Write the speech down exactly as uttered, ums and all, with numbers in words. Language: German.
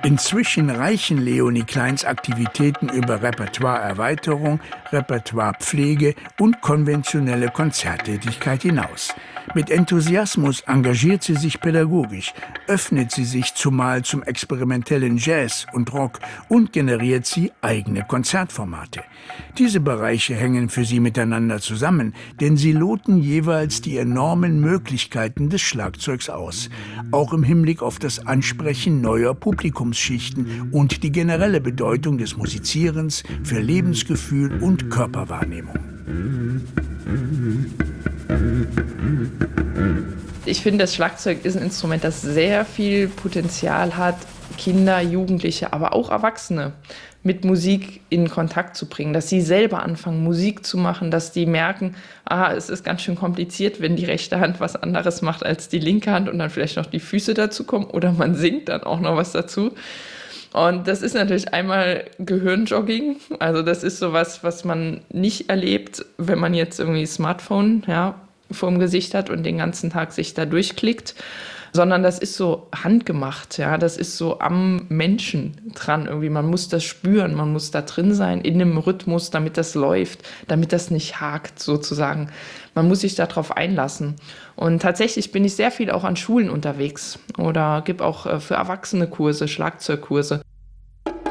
Inzwischen reichen Leonie Kleins Aktivitäten über Repertoireerweiterung, Repertoirepflege und konventionelle Konzerttätigkeit hinaus. Mit Enthusiasmus engagiert sie sich pädagogisch, öffnet sie sich zumal zum experimentellen Jazz und Rock und generiert sie eigene Konzertformate. Diese Bereiche hängen für sie miteinander zusammen, denn sie loten jeweils die enormen Möglichkeiten des Schlagzeugs aus, auch im Hinblick auf das Ansprechen neuer Publikumsschichten und die generelle Bedeutung des Musizierens für Lebensgefühl und Körperwahrnehmung. Ich finde, das Schlagzeug ist ein Instrument, das sehr viel Potenzial hat, Kinder, Jugendliche, aber auch Erwachsene mit Musik in Kontakt zu bringen, dass sie selber anfangen, Musik zu machen, dass die merken, aha, es ist ganz schön kompliziert, wenn die rechte Hand was anderes macht als die linke Hand und dann vielleicht noch die Füße dazu kommen oder man singt dann auch noch was dazu. Und das ist natürlich einmal Gehirnjogging, also das ist sowas, was man nicht erlebt, wenn man jetzt irgendwie Smartphone, ja, vor dem Gesicht hat und den ganzen Tag sich da durchklickt, sondern das ist so handgemacht, ja, das ist so am Menschen dran irgendwie. Man muss das spüren, man muss da drin sein, in einem Rhythmus, damit das läuft, damit das nicht hakt sozusagen. Man muss sich darauf einlassen. Und tatsächlich bin ich sehr viel auch an Schulen unterwegs oder gebe auch für Erwachsene Kurse, Schlagzeugkurse.